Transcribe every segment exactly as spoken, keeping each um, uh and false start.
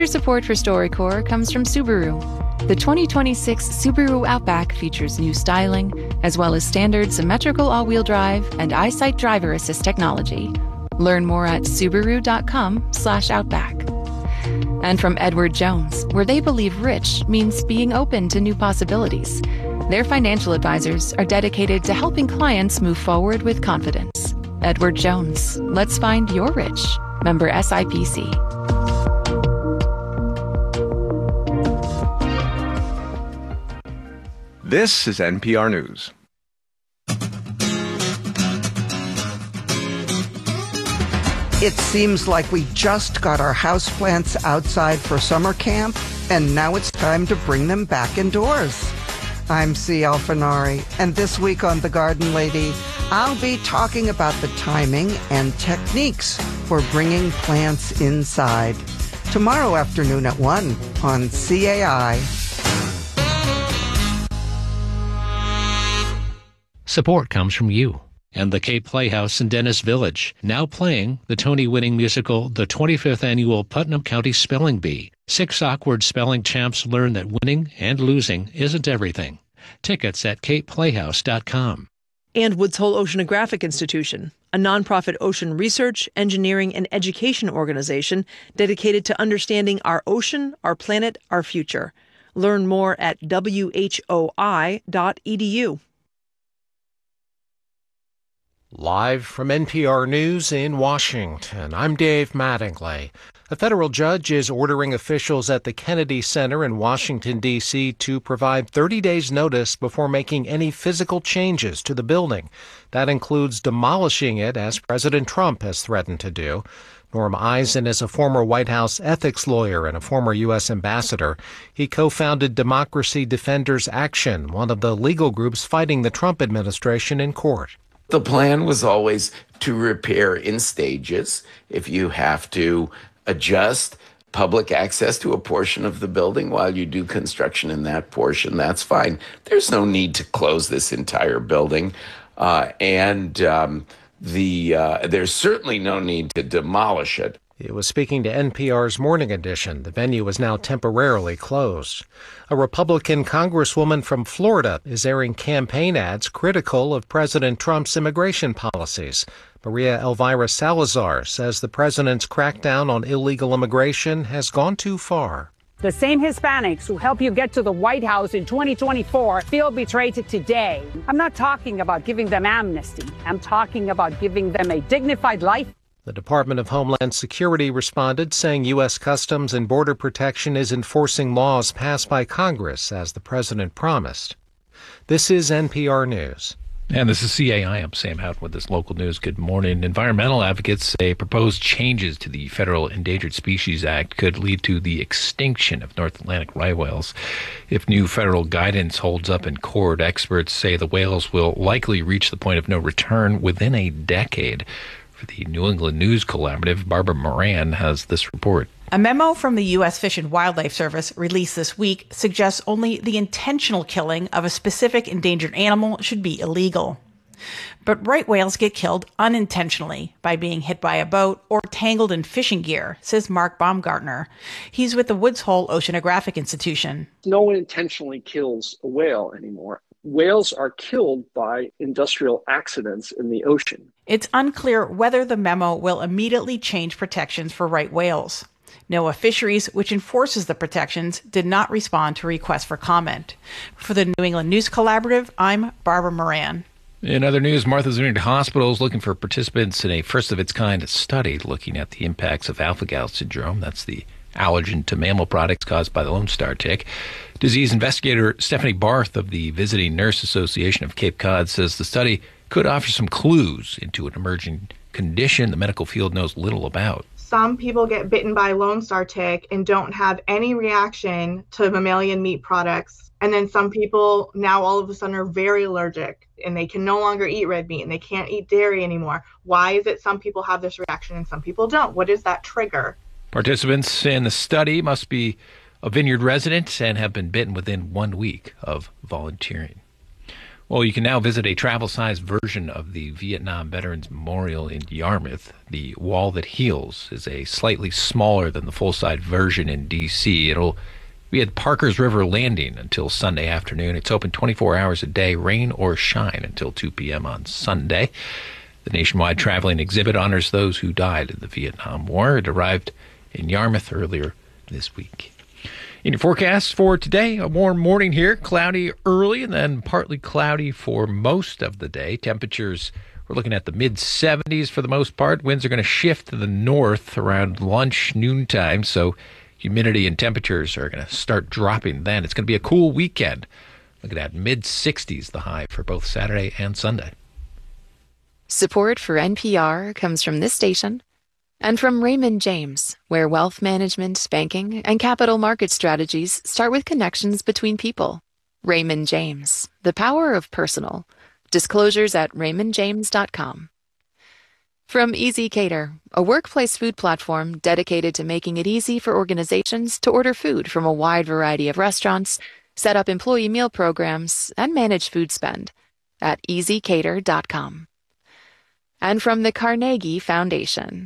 Support for StoryCorps comes from Subaru. The twenty twenty-six Subaru Outback features new styling, as well as standard symmetrical all-wheel drive and EyeSight driver assist technology. Learn more at Subaru.com slash Outback. And from Edward Jones, where they believe rich means being open to new possibilities. Their financial advisors are dedicated to helping clients move forward with confidence. Edward Jones, let's find your rich. Member S I P C. This is N P R News. It seems like we just got our houseplants outside for summer camp, and now it's time to bring them back indoors. I'm C. Alfinari, and this week on The Garden Lady, I'll be talking about the timing and techniques for bringing plants inside. Tomorrow afternoon at one on C A I. Support comes from you and the Cape Playhouse in Dennis Village, now playing the Tony-winning musical The twenty-fifth Annual Putnam County Spelling Bee. Six awkward spelling champs learn that winning and losing isn't everything. Tickets at cape playhouse dot com. And Woods Hole Oceanographic Institution, a nonprofit ocean research, engineering, and education organization dedicated to understanding our ocean, our planet, our future. Learn more at W H O I dot E D U. Live from N P R News in Washington, I'm Dave Mattingly. A federal judge is ordering officials at the Kennedy Center in Washington, D C to provide thirty days notice before making any physical changes to the building. That includes demolishing it, as President Trump has threatened to do. Norm Eisen is a former White House ethics lawyer and a former U S ambassador. He co-founded Democracy Defenders Action, one of the legal groups fighting the Trump administration in court. The plan was always to repair in stages. If you have to adjust public access to a portion of the building while you do construction in that portion, that's fine. There's no need to close this entire building. Uh, and um, the uh, there's certainly no need to demolish it. He was speaking to N P R's Morning Edition. The venue is now temporarily closed. A Republican congresswoman from Florida is airing campaign ads critical of President Trump's immigration policies. Maria Elvira Salazar says the president's crackdown on illegal immigration has gone too far. The same Hispanics who helped you get to the White House in twenty twenty-four feel betrayed today. I'm not talking about giving them amnesty. I'm talking about giving them a dignified life. The Department of Homeland Security responded, saying U S. Customs and Border Protection is enforcing laws passed by Congress, as the president promised. This is N P R News. And this is C A I. I'm Sam Houghton with this local news. Good morning. Environmental advocates say proposed changes to the Federal Endangered Species Act could lead to the extinction of North Atlantic right whales. If new federal guidance holds up in court, experts say the whales will likely reach the point of no return within a decade. For the New England News Collaborative, Barbara Moran has this report. A memo from the U S. Fish and Wildlife Service released this week suggests only the intentional killing of a specific endangered animal should be illegal. But right whales get killed unintentionally by being hit by a boat or tangled in fishing gear, says Mark Baumgartner. He's with the Woods Hole Oceanographic Institution. No one intentionally kills a whale anymore. Whales are killed by industrial accidents in the ocean. It's unclear whether the memo will immediately change protections for right whales. NOAA Fisheries, which enforces the protections, did not respond to requests for comment. For the New England News Collaborative, I'm Barbara Moran. In other news, Martha's Vineyard Hospital is looking for participants in a first-of-its-kind study looking at the impacts of alpha-gal syndrome. That's the allergen to mammal products caused by the Lone Star tick. Disease investigator Stephanie Barth of the Visiting Nurse Association of Cape Cod says the study could offer some clues into an emerging condition the medical field knows little about. Some people get bitten by Lone Star tick and don't have any reaction to mammalian meat products. And then some people now all of a sudden are very allergic and they can no longer eat red meat and they can't eat dairy anymore. Why is it some people have this reaction and some people don't? What is that trigger? Participants in the study must be a vineyard resident and have been bitten within one week of volunteering. Well, you can now visit a travel-sized version of the Vietnam Veterans Memorial in Yarmouth. The Wall That Heals is a slightly smaller than the full-size version in D C. It'll be at Parker's River Landing until Sunday afternoon. It's open twenty-four hours a day, rain or shine, until two p.m. on Sunday. The nationwide traveling exhibit honors those who died in the Vietnam War. It arrived in Yarmouth earlier this week. In your forecast for today, a warm morning here, cloudy early and then partly cloudy for most of the day. Temperatures, we're looking at the mid seventies for the most part. Winds are going to shift to the north around lunch, noontime, so humidity and temperatures are going to start dropping then. It's going to be a cool weekend. Look at that, mid sixties the high for both Saturday and Sunday. Support for N P R comes from this station and from Raymond James, where wealth management, banking, and capital market strategies start with connections between people. Raymond James, the power of personal. Disclosures at raymond james dot com. From Easy Cater, a workplace food platform dedicated to making it easy for organizations to order food from a wide variety of restaurants, set up employee meal programs, and manage food spend at easy cater dot com. And from the Carnegie Foundation.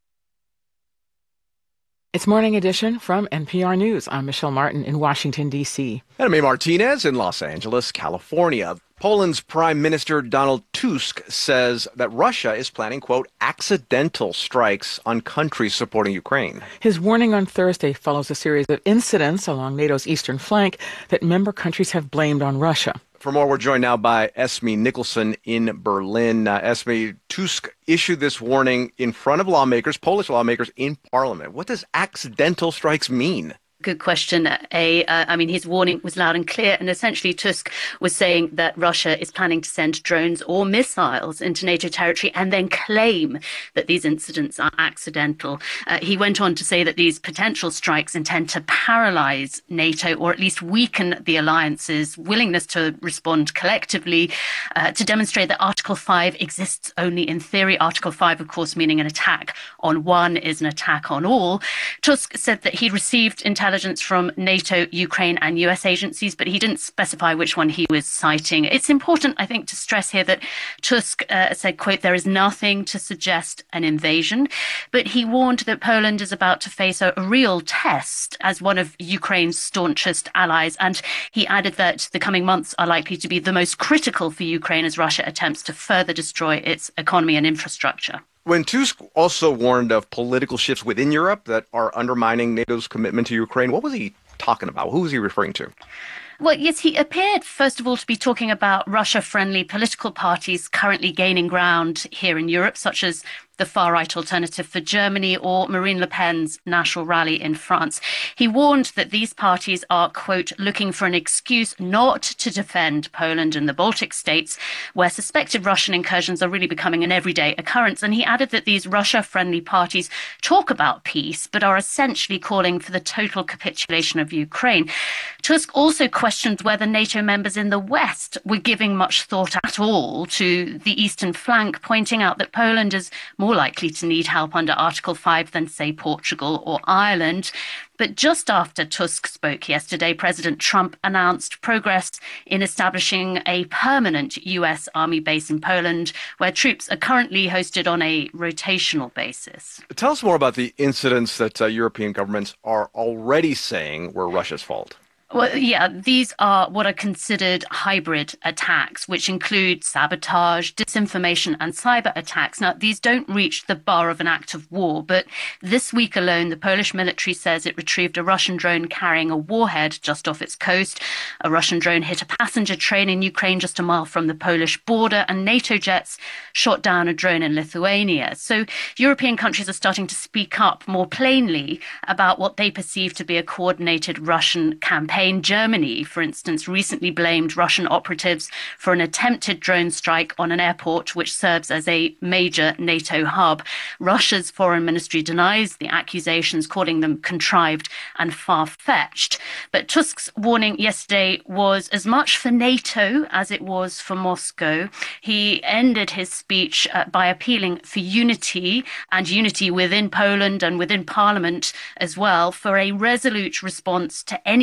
It's Morning Edition from N P R News. I'm Michelle Martin in Washington, D C. And I'm A. Martinez in Los Angeles, California. Poland's Prime Minister Donald Tusk says that Russia is planning, quote, accidental strikes on countries supporting Ukraine. His warning on Thursday follows a series of incidents along NATO's eastern flank that member countries have blamed on Russia. For more, we're joined now by Esme Nicholson in Berlin. Uh, Esme, Tusk issued this warning in front of lawmakers, Polish lawmakers in parliament. What does accidental strikes mean? Good question. A, uh, I mean, his warning was loud and clear. And essentially, Tusk was saying that Russia is planning to send drones or missiles into NATO territory and then claim that these incidents are accidental. Uh, he went on to say that these potential strikes intend to paralyze NATO or at least weaken the alliance's willingness to respond collectively, uh, to demonstrate that Article five exists only in theory. Article five, of course, meaning an attack on one is an attack on all. Tusk said that he received intelligence intelligence from NATO, Ukraine and U S agencies, but he didn't specify which one he was citing. It's important, I think, to stress here that Tusk uh, said, quote, there is nothing to suggest an invasion, but he warned that Poland is about to face a, a real test as one of Ukraine's staunchest allies. And he added that the coming months are likely to be the most critical for Ukraine as Russia attempts to further destroy its economy and infrastructure. When Tusk also warned of political shifts within Europe that are undermining NATO's commitment to Ukraine, what was he talking about? Who was he referring to? Well, yes, he appeared, first of all, to be talking about Russia-friendly political parties currently gaining ground here in Europe, such as the far-right Alternative for Germany or Marine Le Pen's National Rally in France. He warned that these parties are, quote, looking for an excuse not to defend Poland and the Baltic states, where suspected Russian incursions are really becoming an everyday occurrence. And he added that these Russia-friendly parties talk about peace, but are essentially calling for the total capitulation of Ukraine. Tusk also questioned whether NATO members in the West were giving much thought at all to the eastern flank, pointing out that Poland is more likely to need help under Article five than, say, Portugal or Ireland. But just after Tusk spoke yesterday, President Trump announced progress in establishing a permanent U S Army base in Poland, where troops are currently hosted on a rotational basis. Tell us more about the incidents that uh, European governments are already saying were Russia's fault. Well, yeah, these are what are considered hybrid attacks, which include sabotage, disinformation and cyber attacks. Now, these don't reach the bar of an act of war, but this week alone, the Polish military says it retrieved a Russian drone carrying a warhead just off its coast. A Russian drone hit a passenger train in Ukraine just a mile from the Polish border, and NATO jets shot down a drone in Lithuania. So European countries are starting to speak up more plainly about what they perceive to be a coordinated Russian campaign. Germany, for instance, recently blamed Russian operatives for an attempted drone strike on an airport which serves as a major NATO hub. Russia's foreign ministry denies the accusations, calling them contrived and far-fetched. But Tusk's warning yesterday was as much for NATO as it was for Moscow. He ended his speech uh, by appealing for unity, and unity within Poland and within Parliament as well, for a resolute response to any attack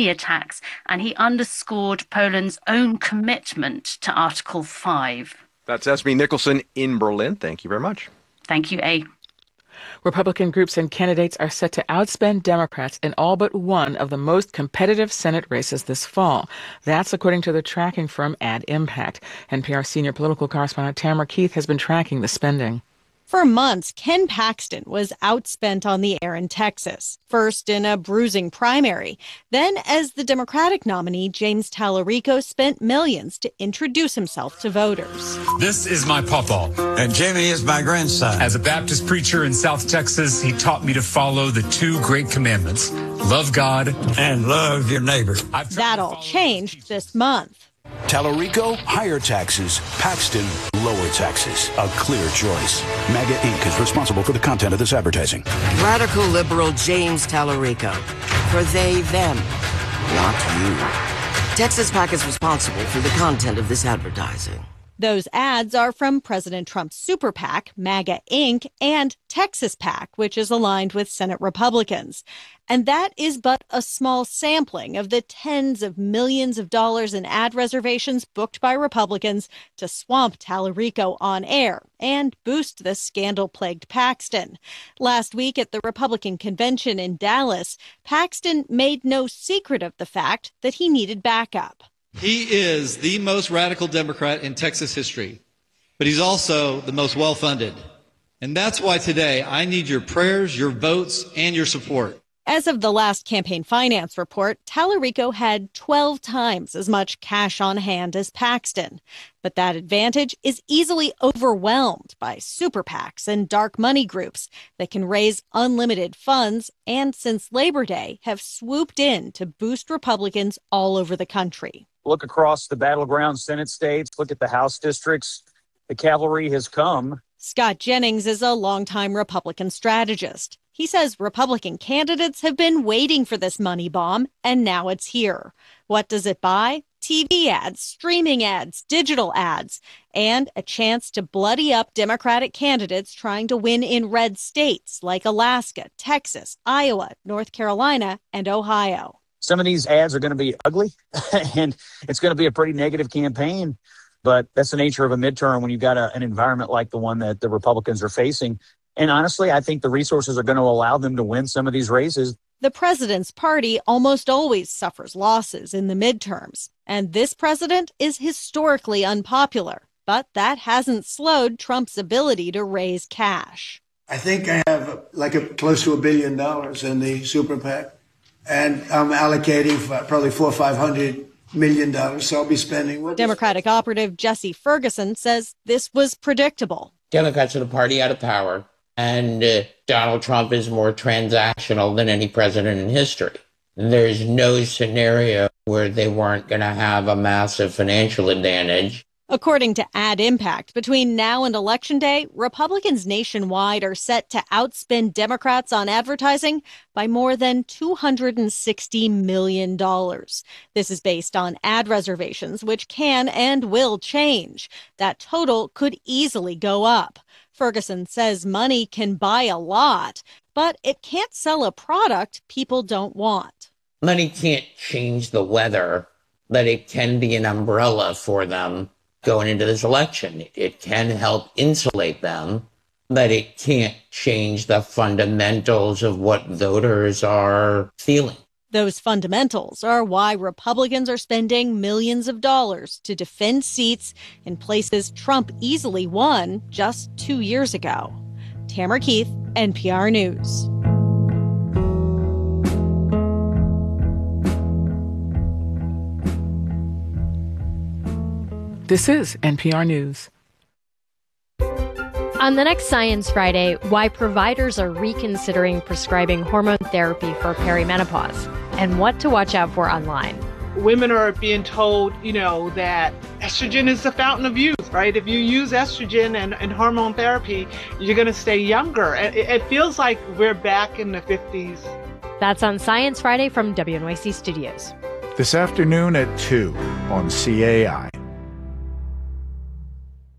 tax, and he underscored Poland's own commitment to Article five. That's Esme Nicholson in Berlin. Thank you very much. Thank you, A. Republican groups and candidates are set to outspend Democrats in all but one of the most competitive Senate races this fall. That's according to the tracking firm Ad Impact. N P R senior political correspondent Tamara Keith has been tracking the spending. For months, Ken Paxton was outspent on the air in Texas, first in a bruising primary. Then, as the Democratic nominee, James Tallarico spent millions to introduce himself to voters. This is my pawpaw. And Jamie is my grandson. As a Baptist preacher in South Texas, he taught me to follow the two great commandments, love God and love your neighbor. That all changed this month. Tallarico, higher taxes. Paxton, lower taxes. A clear choice. MAGA Incorporated is responsible for the content of this advertising. Radical liberal James Tallarico. For they, them, not you. Texas PAC is responsible for the content of this advertising. Those ads are from President Trump's super PAC, MAGA Incorporated, and Texas PAC, which is aligned with Senate Republicans. And that is but a small sampling of the tens of millions of dollars in ad reservations booked by Republicans to swamp Tallarico on air and boost the scandal-plagued Paxton. Last week at the Republican convention in Dallas, Paxton made no secret of the fact that he needed backup. He is the most radical Democrat in Texas history, but he's also the most well-funded. And that's why today I need your prayers, your votes, and your support. As of the last campaign finance report, Tallarico had twelve times as much cash on hand as Paxton. But that advantage is easily overwhelmed by super PACs and dark money groups that can raise unlimited funds and, since Labor Day, have swooped in to boost Republicans all over the country. Look across the battleground Senate states, look at the House districts. The cavalry has come. Scott Jennings is a longtime Republican strategist. He says Republican candidates have been waiting for this money bomb, and now it's here. What does it buy? T V ads, streaming ads, digital ads, and a chance to bloody up Democratic candidates trying to win in red states like Alaska, Texas, Iowa, North Carolina, and Ohio. Some of these ads are going to be ugly, and it's going to be a pretty negative campaign. But that's the nature of a midterm when you've got a, an environment like the one that the Republicans are facing. And honestly, I think the resources are going to allow them to win some of these races. The president's party almost always suffers losses in the midterms. And this president is historically unpopular. But that hasn't slowed Trump's ability to raise cash. I think I have like a, close to a billion dollars in the super PAC. And I'm allocating probably four or five hundred million dollars. So I'll be spending. What Democratic operative Jesse Ferguson says this was predictable. Democrats are the party out of power, and uh, Donald Trump is more transactional than any president in history. There's no scenario where they weren't going to have a massive financial advantage. According to Ad Impact, between now and Election Day, Republicans nationwide are set to outspend Democrats on advertising by more than two hundred sixty million dollars. This is based on ad reservations, which can and will change. That total could easily go up. Ferguson says money can buy a lot, but it can't sell a product people don't want. Money can't change the weather, but it can be an umbrella for them going into this election. It can help insulate them, but it can't change the fundamentals of what voters are feeling. Those fundamentals are why Republicans are spending millions of dollars to defend seats in places Trump easily won just two years ago. Tamara Keith, N P R News. This is N P R News. On the next Science Friday, why providers are reconsidering prescribing hormone therapy for perimenopause and what to watch out for online. Women are being told, you know, that estrogen is the fountain of youth, right? If you use estrogen and, and hormone therapy, you're going to stay younger. It, it feels like we're back in the fifties. That's on Science Friday from W N Y C Studios. This afternoon at two on C A I.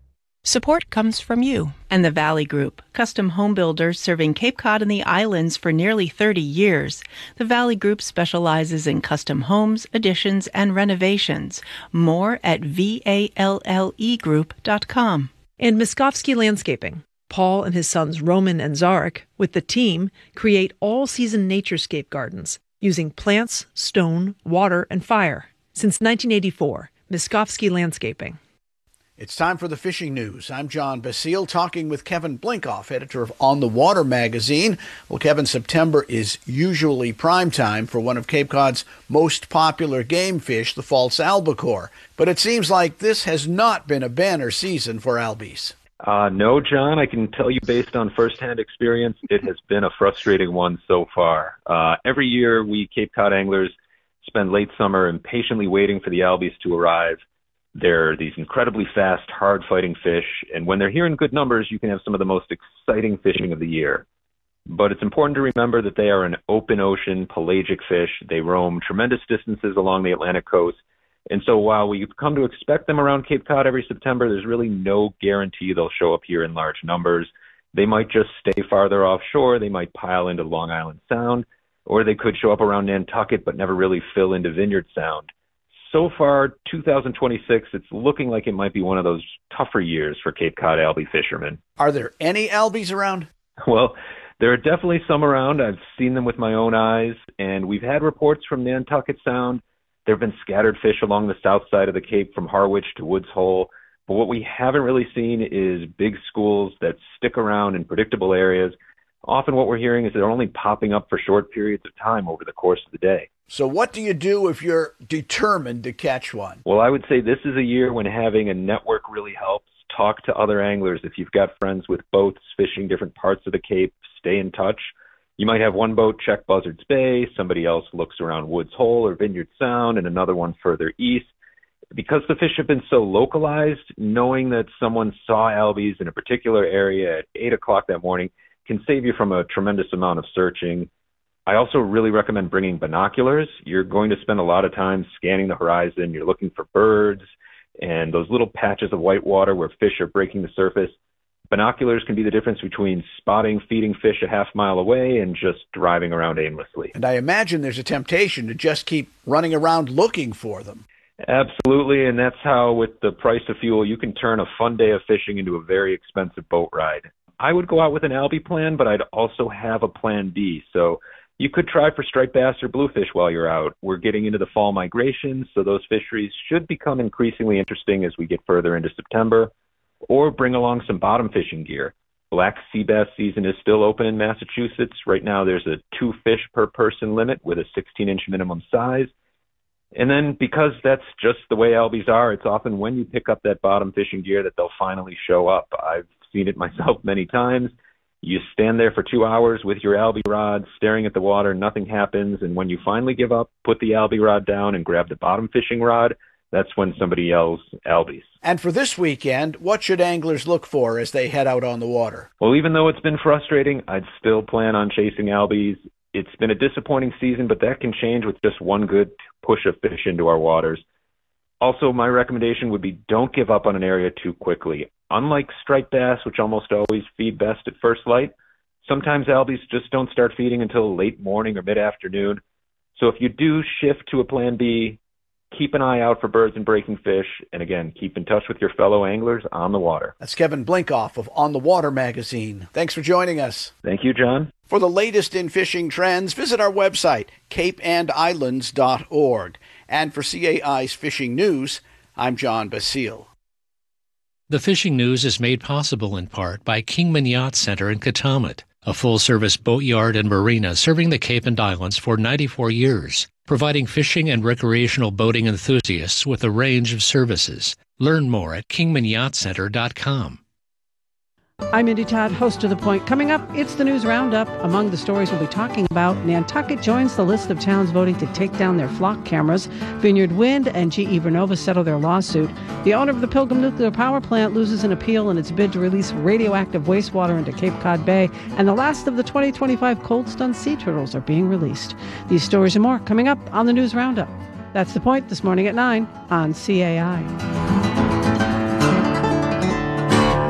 Support comes from you. And the Valley Group, custom home builders serving Cape Cod and the islands for nearly thirty years. The Valley Group specializes in custom homes, additions, and renovations. More at V A L L E group dot com. And Miskovsky Landscaping. Paul and his sons Roman and Zarek, with the team, create all-season naturescape gardens using plants, stone, water, and fire. Since nineteen eighty-four, Miskovsky Landscaping. It's time for the fishing news. I'm John Basile, talking with Kevin Blinkoff, editor of On the Water magazine. Well, Kevin, September is usually prime time for one of Cape Cod's most popular game fish, the false albacore. But it seems like this has not been a banner season for albies. Uh, no, John, I can tell you based on firsthand experience, it has been a frustrating one so far. Uh, every year, we Cape Cod anglers spend late summer impatiently waiting for the albies to arrive. They're these incredibly fast, hard-fighting fish, and when they're here in good numbers, you can have some of the most exciting fishing of the year. But it's important to remember that they are an open ocean, pelagic fish. They roam tremendous distances along the Atlantic coast, and so while we've come to expect them around Cape Cod every September, there's really no guarantee they'll show up here in large numbers. They might just stay farther offshore, they might pile into Long Island Sound, or they could show up around Nantucket but never really fill into Vineyard Sound. So far, two thousand twenty-six, it's looking like it might be one of those tougher years for Cape Cod albie fishermen. Are there any albies around? Well, there are definitely some around. I've seen them with my own eyes, and we've had reports from Nantucket Sound. There have been scattered fish along the south side of the Cape from Harwich to Woods Hole. But what we haven't really seen is big schools that stick around in predictable areas. Often what we're hearing is they're only popping up for short periods of time over the course of the day. So what do you do if you're determined to catch one? Well, I would say this is a year when having a network really helps. Talk to other anglers. If you've got friends with boats fishing different parts of the Cape, stay in touch. You might have one boat check Buzzards Bay, somebody else looks around Woods Hole or Vineyard Sound, and another one further east. Because the fish have been so localized, knowing that someone saw albies in a particular area at eight o'clock that morning can save you from a tremendous amount of searching. I also really recommend bringing binoculars. You're going to spend a lot of time scanning the horizon. You're looking for birds and those little patches of white water where fish are breaking the surface. Binoculars can be the difference between spotting feeding fish a half mile away and just driving around aimlessly. And I imagine there's a temptation to just keep running around looking for them. Absolutely, and that's how, with the price of fuel, you can turn a fun day of fishing into a very expensive boat ride. I would go out with an albie plan, but I'd also have a plan B. So you could try for striped bass or bluefish while you're out. We're getting into the fall migration, so those fisheries should become increasingly interesting as we get further into September. Or bring along some bottom fishing gear. Black sea bass season is still open in Massachusetts. Right now there's a two fish per person limit with a sixteen inch minimum size. And then because that's just the way albies are, it's often when you pick up that bottom fishing gear that they'll finally show up. I've seen it myself many times. You stand there for two hours with your albie rod, staring at the water, nothing happens. And when you finally give up, put the albie rod down and grab the bottom fishing rod, that's when somebody yells albies. And for this weekend, what should anglers look for as they head out on the water? Well, even though it's been frustrating, I'd still plan on chasing albies. It's been a disappointing season, but that can change with just one good push of fish into our waters. Also, my recommendation would be don't give up on an area too quickly. Unlike striped bass, which almost always feed best at first light, sometimes albies just don't start feeding until late morning or mid-afternoon. So if you do shift to a plan B, keep an eye out for birds and breaking fish, and again, keep in touch with your fellow anglers on the water. That's Kevin Blinkoff of On the Water magazine. Thanks for joining us. Thank you, John. For the latest in fishing trends, visit our website, cape and islands dot org. And for C A I's Fishing News, I'm John Basile. The Fishing News is made possible in part by Kingman Yacht Center in Katomet, a full-service boatyard and marina serving the Cape and Islands for ninety-four years, providing fishing and recreational boating enthusiasts with a range of services. Learn more at kingman yacht center dot com. I'm Indy Todd, host of The Point. Coming up, it's the News Roundup. Among the stories we'll be talking about, Nantucket joins the list of towns voting to take down their flock cameras. Vineyard Wind and G E Vernova settle their lawsuit. The owner of the Pilgrim Nuclear Power Plant loses an appeal in its bid to release radioactive wastewater into Cape Cod Bay. And the last of the twenty twenty-five cold-stunned sea turtles are being released. These stories and more coming up on the News Roundup. That's The Point this morning at nine on C A I.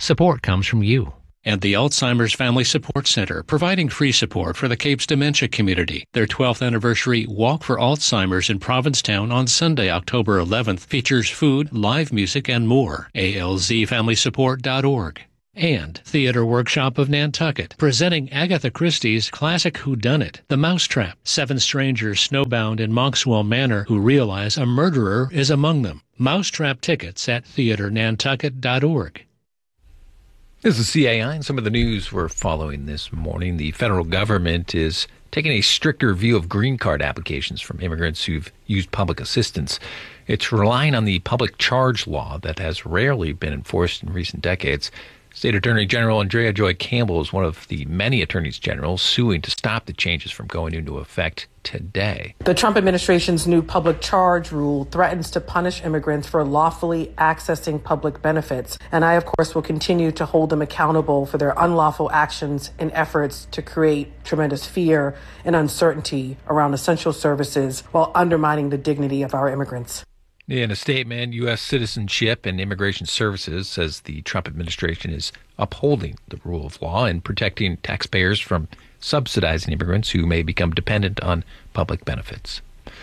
support comes from you. And the Alzheimer's Family Support Center, providing free support for the Cape's dementia community. Their twelfth anniversary Walk for Alzheimer's in Provincetown on Sunday, October eleventh, features food, live music, and more. A L Z family support dot org. And Theater Workshop of Nantucket, presenting Agatha Christie's classic whodunit, The Mousetrap. Seven strangers snowbound in Monkswell Manor who realize a murderer is among them. Mousetrap tickets at theater nantucket dot org. This is C A I and some of the news we're following this morning. The federal government is taking a stricter view of green card applications from immigrants who've used public assistance. It's relying on the public charge law that has rarely been enforced in recent decades. State Attorney General Andrea Joy Campbell is one of the many attorneys general suing to stop the changes from going into effect today. The Trump administration's new public charge rule threatens to punish immigrants for lawfully accessing public benefits. And I, of course, will continue to hold them accountable for their unlawful actions and efforts to create tremendous fear and uncertainty around essential services while undermining the dignity of our immigrants. In a statement, U S Citizenship and Immigration Services says the Trump administration is upholding the rule of law and protecting taxpayers from subsidizing immigrants who may become dependent on public benefits.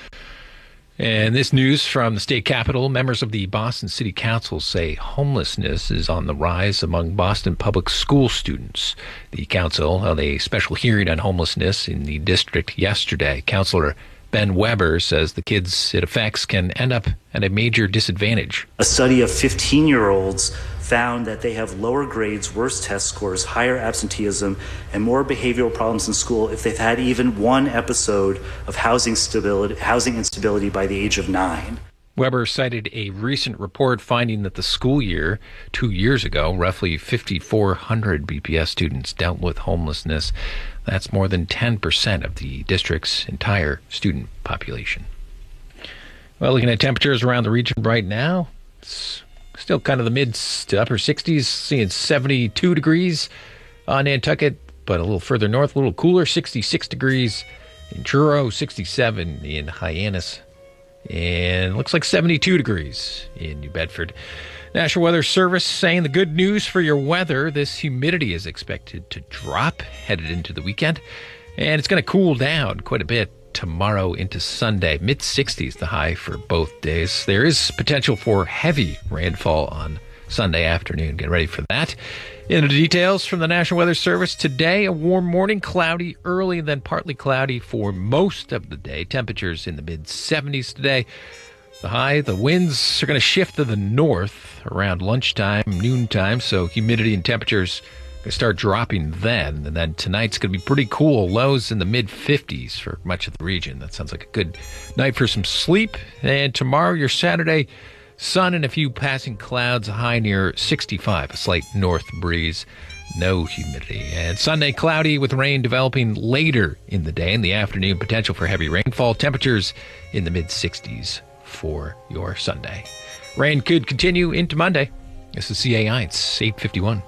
And this news from the state capitol, members of the Boston City Council say homelessness is on the rise among Boston public school students. The council held a special hearing on homelessness in the district yesterday. Councilor Ben Weber says the kids it affects can end up at a major disadvantage. A study of fifteen-year-olds found that they have lower grades, worse test scores, higher absenteeism, and more behavioral problems in school if they've had even one episode of housing stability, housing instability by the age of nine. Weber cited a recent report finding that the school year two years ago, roughly five thousand four hundred B P S students dealt with homelessness. That's more than ten percent of the district's entire student population. Well, looking at temperatures around the region right now, it's still kind of the mid to upper sixties, seeing seventy-two degrees on Nantucket, but a little further north, a little cooler, sixty-six degrees in Truro, sixty-seven in Hyannis, and looks like seventy-two degrees in New Bedford. National Weather Service saying the good news for your weather, this humidity is expected to drop headed into the weekend, and it's going to cool down quite a bit tomorrow into Sunday. mid sixties the high for both days. There is potential for heavy rainfall on Sunday afternoon. Get ready for that. In the details from the National Weather Service today, a warm morning, cloudy early, then partly cloudy for most of the day. Temperatures in the mid seventies today. The high, the winds are going to shift to the north around lunchtime, noontime, so humidity and temperatures going to start dropping then. And then tonight's going to be pretty cool, lows in the mid fifties for much of the region. That sounds like a good night for some sleep. And tomorrow, your Saturday, sun and a few passing clouds, a high near sixty-five, a slight north breeze, no humidity. And Sunday, cloudy with rain developing later in the day. In the afternoon, potential for heavy rainfall, temperatures in the mid sixties. For your Sunday. Rain could continue into Monday. This is C A I. It's eight fifty-one.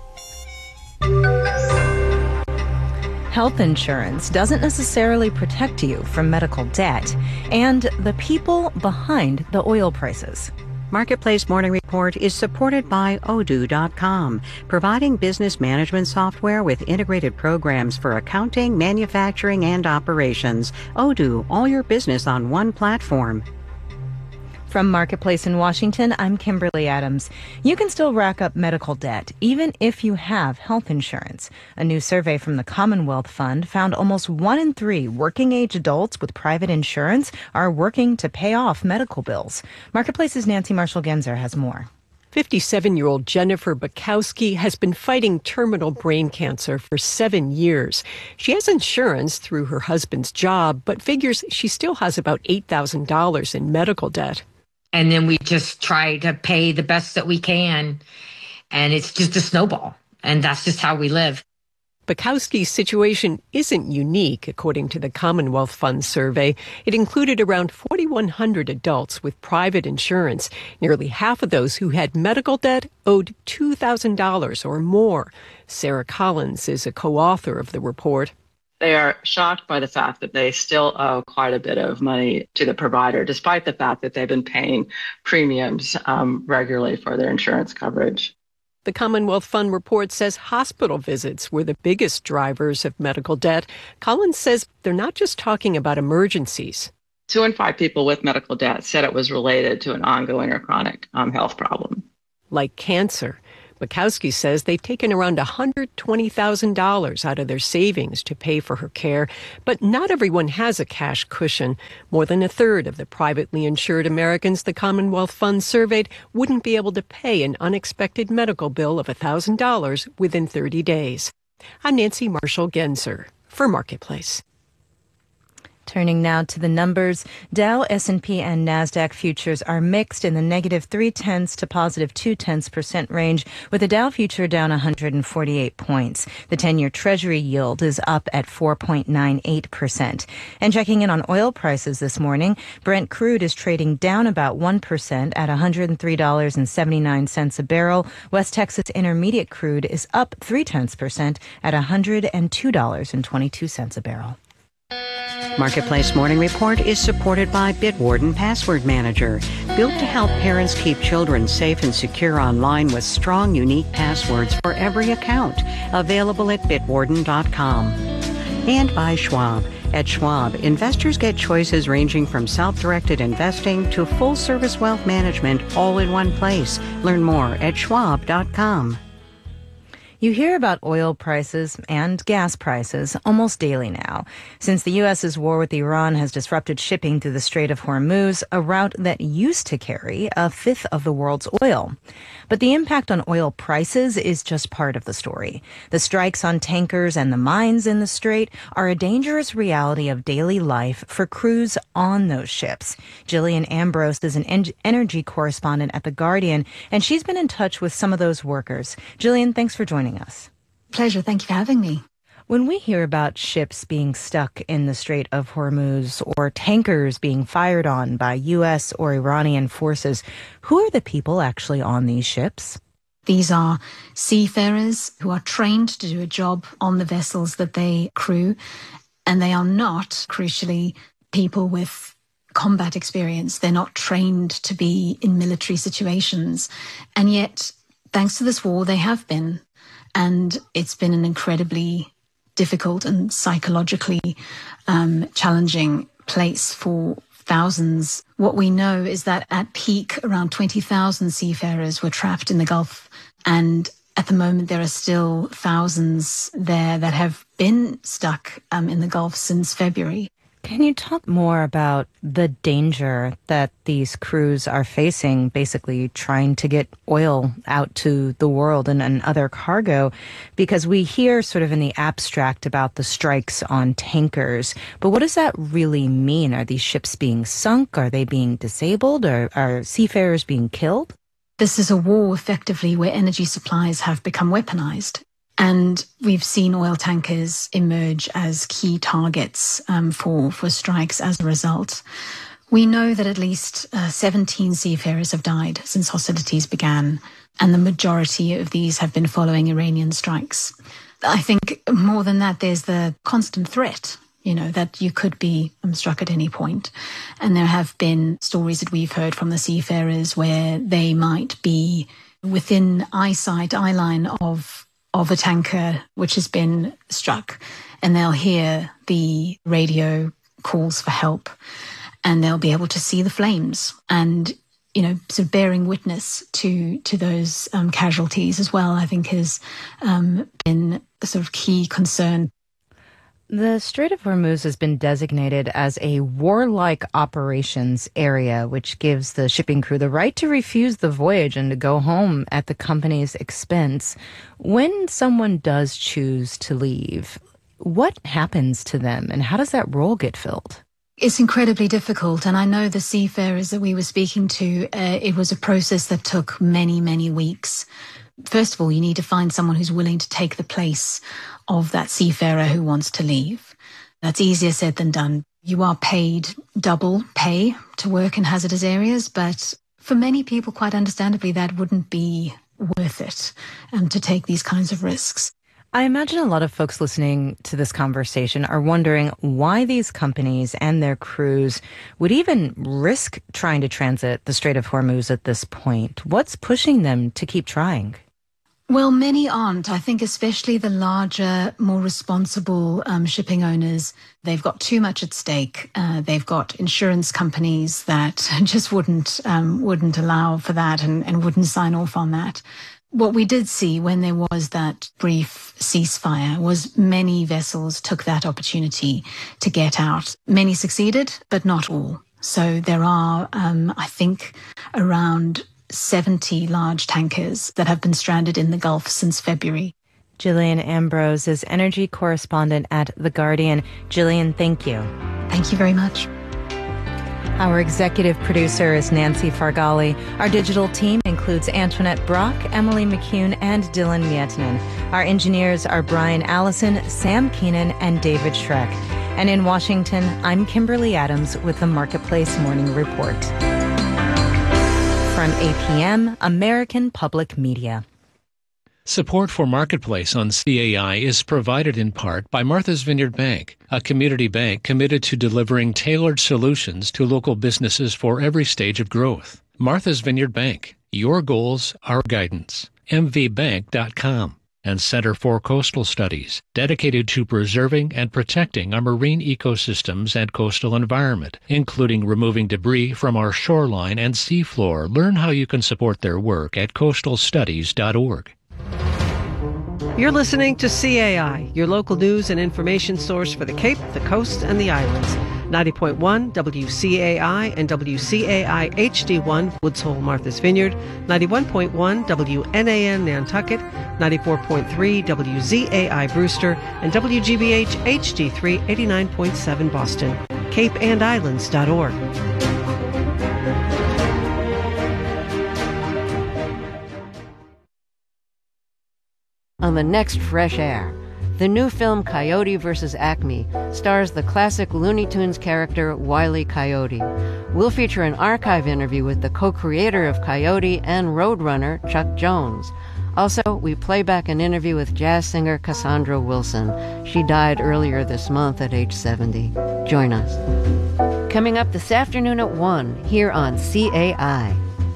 Health insurance doesn't necessarily protect you from medical debt and the people behind the oil prices. Marketplace Morning Report is supported by Odoo dot com, providing business management software with integrated programs for accounting, manufacturing, and operations. Odoo, all your business on one platform. From Marketplace in Washington, I'm Kimberly Adams. You can still rack up medical debt, even if you have health insurance. A new survey from the Commonwealth Fund found almost one in three working-age adults with private insurance are working to pay off medical bills. Marketplace's Nancy Marshall-Genzer has more. fifty-seven-year-old Jennifer Bukowski has been fighting terminal brain cancer for seven years. She has insurance through her husband's job, but figures she still has about eight thousand dollars in medical debt. And then we just try to pay the best that we can. And it's just a snowball. And that's just how we live. Bukowski's situation isn't unique, according to the Commonwealth Fund survey. It included around forty-one hundred adults with private insurance. Nearly half of those who had medical debt owed two thousand dollars or more. Sarah Collins is a co-author of the report. They are shocked by the fact that they still owe quite a bit of money to the provider, despite the fact that they've been paying premiums um, regularly for their insurance coverage. The Commonwealth Fund report says hospital visits were the biggest drivers of medical debt. Collins says they're not just talking about emergencies. Two in five people with medical debt said it was related to an ongoing or chronic um, health problem. Like cancer. Bukowski says they've taken around one hundred twenty thousand dollars out of their savings to pay for her care, but not everyone has a cash cushion. More than a third of the privately insured Americans the Commonwealth Fund surveyed wouldn't be able to pay an unexpected medical bill of one thousand dollars within thirty days. I'm Nancy Marshall-Genzer for Marketplace. Turning now to the numbers, Dow, S and P, and NASDAQ futures are mixed in the negative three-tenths to positive two-tenths percent range, with the Dow future down one hundred forty-eight points. The ten-year Treasury yield is up at four point nine eight percent. And checking in on oil prices this morning, Brent crude is trading down about one percent at one hundred three dollars and seventy-nine cents a barrel. West Texas Intermediate crude is up three-tenths percent at one hundred two dollars and twenty-two cents a barrel. Marketplace Morning Report is supported by Bitwarden Password Manager, built to help parents keep children safe and secure online with strong, unique passwords for every account. Available at bitwarden dot com. And by Schwab. At Schwab, investors get choices ranging from self-directed investing to full-service wealth management all in one place. Learn more at schwab dot com. You hear about oil prices and gas prices almost daily now, since the U S's war with Iran has disrupted shipping through the Strait of Hormuz, a route that used to carry a fifth of the world's oil. But the impact on oil prices is just part of the story. The strikes on tankers and the mines in the strait are a dangerous reality of daily life for crews on those ships. Jillian Ambrose is an en- energy correspondent at The Guardian, and she's been in touch with some of those workers. Jillian, thanks for joining us. Pleasure. Thank you for having me. When we hear about ships being stuck in the Strait of Hormuz or tankers being fired on by U S or Iranian forces, who are the people actually on these ships? These are seafarers who are trained to do a job on the vessels that they crew, and they are not, crucially, people with combat experience. They're not trained to be in military situations. And yet, thanks to this war, they have been. And it's been an incredibly difficult and psychologically um, challenging place for thousands. What we know is that at peak, around twenty thousand seafarers were trapped in the Gulf. And at the moment, there are still thousands there that have been stuck um, in the Gulf since February. Can you talk more about the danger that these crews are facing, basically trying to get oil out to the world and, and other cargo? Because we hear sort of in the abstract about the strikes on tankers, but what does that really mean? Are these ships being sunk? Are they being disabled? Or are seafarers being killed? This is a war, effectively, where energy supplies have become weaponized. And we've seen oil tankers emerge as key targets um, for, for strikes as a result. We know that at least uh, seventeen seafarers have died since hostilities began, and the majority of these have been following Iranian strikes. I think more than that, there's the constant threat, you know, that you could be um, struck at any point. And there have been stories that we've heard from the seafarers where they might be within eyesight, eyeline of of a tanker which has been struck, and they'll hear the radio calls for help, and they'll be able to see the flames and, you know, sort of bearing witness to to those um, casualties as well, I think has um, been a sort of key concern. The Strait of Hormuz has been designated as a warlike operations area, which gives the shipping crew the right to refuse the voyage and to go home at the company's expense. When someone does choose to leave, what happens to them and how does that role get filled? It's incredibly difficult. And I know the seafarers that we were speaking to, uh, it was a process that took many, many weeks. First of all, you need to find someone who's willing to take the place of that seafarer who wants to leave. That's easier said than done. You are paid double pay to work in hazardous areas, but for many people, quite understandably, that wouldn't be worth it um, to take these kinds of risks. I imagine a lot of folks listening to this conversation are wondering why these companies and their crews would even risk trying to transit the Strait of Hormuz at this point. What's pushing them to keep trying? Well, many aren't. I think especially the larger, more responsible um, shipping owners, they've got too much at stake. Uh, they've got insurance companies that just wouldn't um, wouldn't allow for that and, and wouldn't sign off on that. What we did see when there was that brief ceasefire was many vessels took that opportunity to get out. Many succeeded, but not all. So there are, um, I think, around seventy large tankers that have been stranded in the Gulf since February. Gillian Ambrose is energy correspondent at The Guardian. Gillian, thank you. Thank you very much. Our executive producer is Nancy Fargali. Our digital team includes Antoinette Brock, Emily McCune, and Dylan Mietinen. Our engineers are Brian Allison, Sam Keenan, and David Schreck. And in Washington, I'm Kimberly Adams with the Marketplace Morning Report. From A P M, American Public Media. Support for Marketplace on C A I is provided in part by Martha's Vineyard Bank, a community bank committed to delivering tailored solutions to local businesses for every stage of growth. Martha's Vineyard Bank, your goals, our guidance. m v bank dot com. And Center for Coastal Studies, dedicated to preserving and protecting our marine ecosystems and coastal environment, including removing debris from our shoreline and seafloor. Learn how you can support their work at coastal studies dot org. You're listening to C A I, your local news and information source for the Cape, the Coast, and the Islands. ninety point one W C A I and W C A I H D one, Woods Hole, Martha's Vineyard, ninety-one point one W N A N Nantucket, ninety-four point three W Z A I Brewster, and W G B H H D three, eighty-nine point seven Boston. cape and islands dot org. On the next Fresh Air, the new film Coyote versus Acme stars the classic Looney Tunes character Wile E. Coyote. We'll feature an archive interview with the co-creator of Coyote and Roadrunner, Chuck Jones. Also, we play back an interview with jazz singer Cassandra Wilson. She died earlier this month at age seventy. Join us. Coming up this afternoon at one, here on C A I.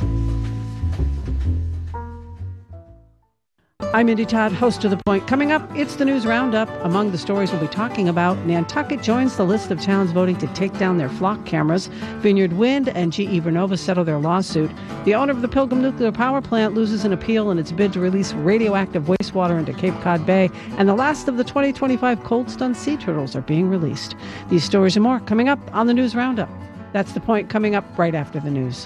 I'm Indy Todd, host of The Point. Coming up, it's the News Roundup. Among the stories we'll be talking about, Nantucket joins the list of towns voting to take down their flock cameras. Vineyard Wind and G E Vernova settle their lawsuit. The owner of the Pilgrim Nuclear Power Plant loses an appeal in its bid to release radioactive wastewater into Cape Cod Bay. And the last of the twenty twenty-five cold stunned sea turtles are being released. These stories and more coming up on the News Roundup. That's The Point, coming up right after the news.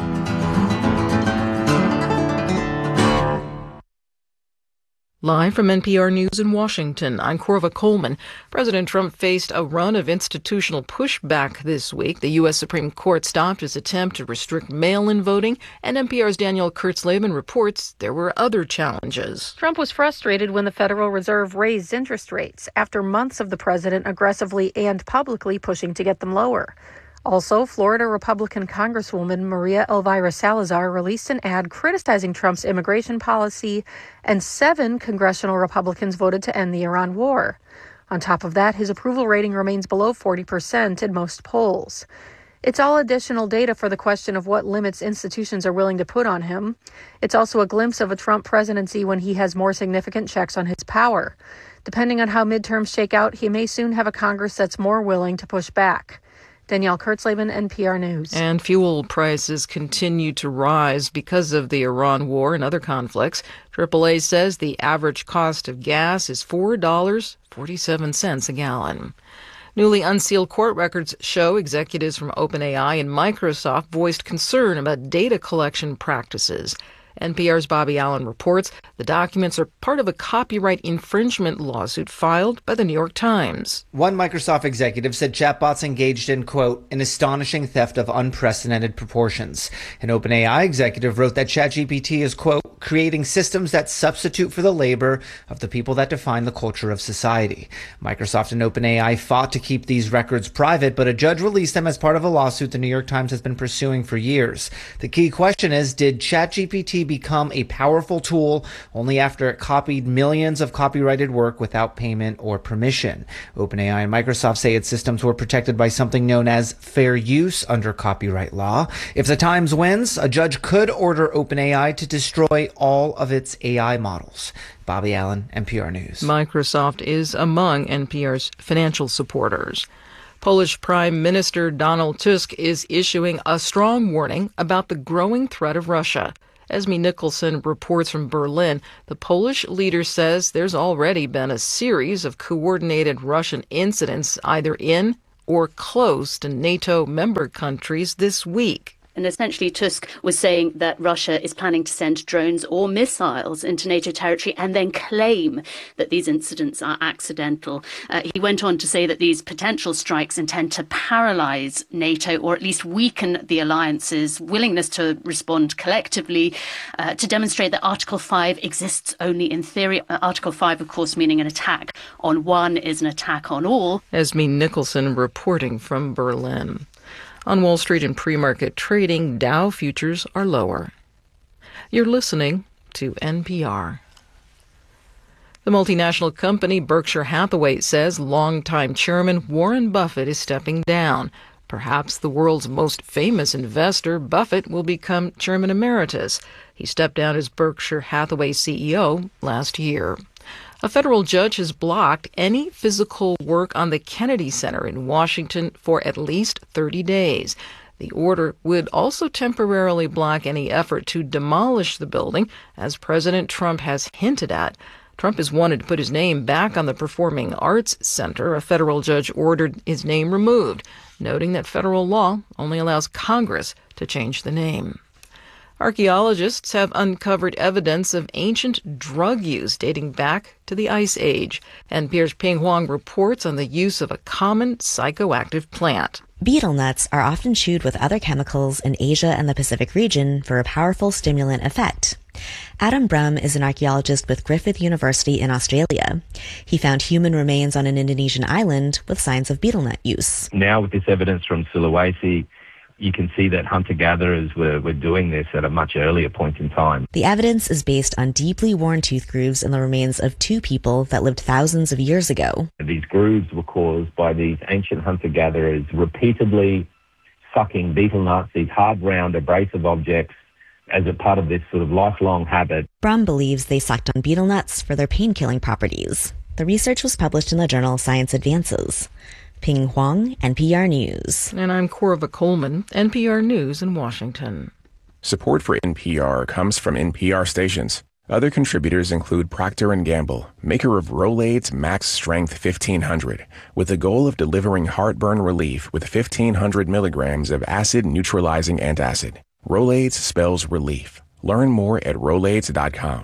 Live from N P R News in Washington, I'm Corva Coleman. President Trump faced a run of institutional pushback this week. The U S Supreme Court stopped his attempt to restrict mail-in voting, and N P R's Danielle Kurtzleben reports there were other challenges. Trump was frustrated when the Federal Reserve raised interest rates after months of the president aggressively and publicly pushing to get them lower. Also, Florida Republican Congresswoman Maria Elvira Salazar released an ad criticizing Trump's immigration policy, and seven congressional Republicans voted to end the Iran war. On top of that, his approval rating remains below forty percent in most polls. It's all additional data for the question of what limits institutions are willing to put on him. It's also a glimpse of a Trump presidency when he has more significant checks on his power. Depending on how midterms shake out, he may soon have a Congress that's more willing to push back. Danielle Kurtzleben, N P R News. And fuel prices continue to rise because of the Iran war and other conflicts. triple A says the average cost of gas is four dollars and forty-seven cents a gallon. Newly unsealed court records show executives from OpenAI and Microsoft voiced concern about data collection practices. N P R's Bobby Allen reports the documents are part of a copyright infringement lawsuit filed by the New York Times. One Microsoft executive said chatbots engaged in, quote, an astonishing theft of unprecedented proportions. An OpenAI executive wrote that ChatGPT is, quote, creating systems that substitute for the labor of the people that define the culture of society. Microsoft and OpenAI fought to keep these records private, but a judge released them as part of a lawsuit the New York Times has been pursuing for years. The key question is, did ChatGPT become a powerful tool only after it copied millions of copyrighted work without payment or permission? OpenAI and Microsoft say its systems were protected by something known as fair use under copyright law. If the Times wins, a judge could order OpenAI to destroy by all of its A I models. Bobby Allen, N P R News. Microsoft is among N P R's financial supporters. Polish Prime Minister Donald Tusk is issuing a strong warning about the growing threat of Russia. Esme Nicholson reports from Berlin. The Polish leader says there's already been a series of coordinated Russian incidents either in or close to NATO member countries this week. And essentially, Tusk was saying that Russia is planning to send drones or missiles into NATO territory and then claim that these incidents are accidental. Uh, he went on to say that these potential strikes intend to paralyze NATO or at least weaken the alliance's willingness to respond collectively, uh, to demonstrate that Article five exists only in theory. Uh, Article five, of course, meaning an attack on one is an attack on all. Esme Nicholson reporting from Berlin. On Wall Street and pre-market trading, Dow futures are lower. You're listening to N P R. The multinational company Berkshire Hathaway says longtime chairman Warren Buffett is stepping down. Perhaps the world's most famous investor, Buffett, will become chairman emeritus. He stepped down as Berkshire Hathaway C E O last year. A federal judge has blocked any physical work on the Kennedy Center in Washington for at least thirty days. The order would also temporarily block any effort to demolish the building, as President Trump has hinted at. Trump has wanted to put his name back on the Performing Arts Center. A federal judge ordered his name removed, noting that federal law only allows Congress to change the name. Archaeologists have uncovered evidence of ancient drug use dating back to the Ice Age. N P R's Ping Huang reports on the use of a common psychoactive plant. Betel nuts are often chewed with other chemicals in Asia and the Pacific region for a powerful stimulant effect. Adam Brum is an archaeologist with Griffith University in Australia. He found human remains on an Indonesian island with signs of betel nut use. Now with this evidence from Sulawesi, you can see that hunter-gatherers were, were doing this at a much earlier point in time. The evidence is based on deeply worn tooth grooves in the remains of two people that lived thousands of years ago. These grooves were caused by these ancient hunter-gatherers repeatedly sucking betel nuts, these hard, round, abrasive objects, as a part of this sort of lifelong habit. Brum believes they sucked on betel nuts for their pain-killing properties. The research was published in the journal Science Advances. Ping Huang, N P R News. And I'm Corva Coleman, N P R News in Washington. Support for N P R comes from N P R stations. Other contributors include Procter and Gamble, maker of Rolaids Max Strength fifteen hundred, with the goal of delivering heartburn relief with fifteen hundred milligrams of acid-neutralizing antacid. Rolaids spells relief. Learn more at rolaids dot com.